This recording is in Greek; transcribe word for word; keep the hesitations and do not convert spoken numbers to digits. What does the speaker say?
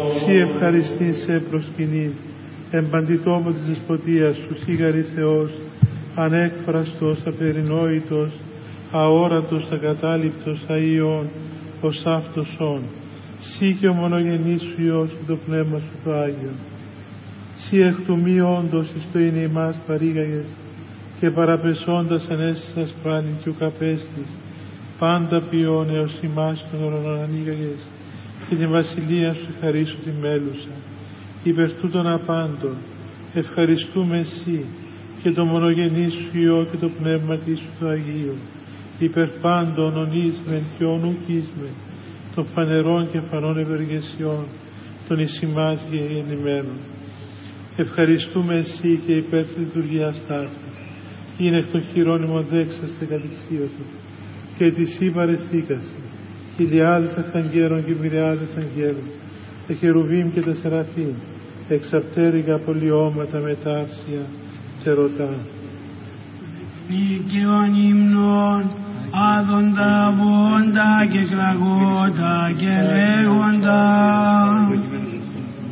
Σύ ευχαριστήν σε προσκυνήν, εμπαντητόμο της δεσποτείας σου, σίγαρη Θεός, ανέκφραστος, απερινόητος, αόρατος, ακατάληπτος, αΐων, ως αυτοσόν. Σύ και ο μονογενής σου Υιός και το Πνεύμα σου το Άγιο. Σύ εκ του μη όντως εις το είναι ημάς παρήγαγες και παραπεσώντας ανέστησας πάλιν και ουκαπέστης, πάντα ποιόν έως ημάς των ουρανών ανοίγαγες και την βασιλεία σου χαρίσου τη μέλουσα. Υπερ τούτων απάντων ευχαριστούμε εσύ και το μονογενή σου Υιό και το Πνεύμα της σου το Αγίο, υπερ πάντων ονείσμεν και ονουκίσμεν των φανερών και φανών ευεργεσιών των εις ημάς γεννημένων. Ευχαριστούμε εσύ και υπέρ της λειτουργίας ταύτης, είναι εκ των χειρόνιμων δέξαστε κατηξίωτο και της ή παρεστήκαση, χιλιάδες αρχαγγέρων και μυριάδες αγγέλων, τα χερουβίμ και τα σεραφείμ, εξαπτέρυγα πολιώματα μετάρσια και ρωτά. Νίκαιων ύμνων, άδοντα, βόντα και κραγόντα και λέγοντα.